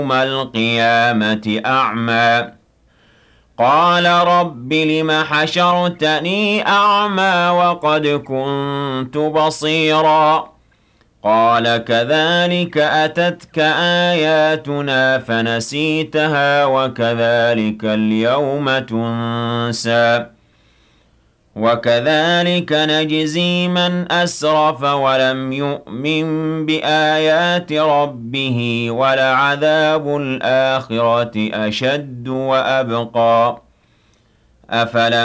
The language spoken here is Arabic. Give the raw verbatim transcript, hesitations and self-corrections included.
يوم القيامة أعمى قال رب لم حشرتني أعمى وقد كنت بصيرا قال كذلك أتتك آياتنا فنسيتها وكذلك اليوم تنسى وكذلك نجزي من أسرف ولم يؤمن بآيات ربه ولعذاب الآخرة أشد وأبقى أفلم